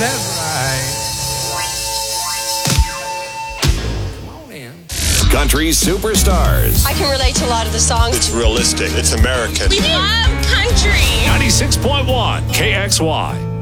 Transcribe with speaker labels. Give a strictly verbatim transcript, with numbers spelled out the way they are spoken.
Speaker 1: that's right. Come on in.
Speaker 2: Country superstars.
Speaker 3: I can relate to a lot of the songs.
Speaker 4: It's realistic. It's American.
Speaker 3: We love country.
Speaker 2: ninety-six point one K X Y.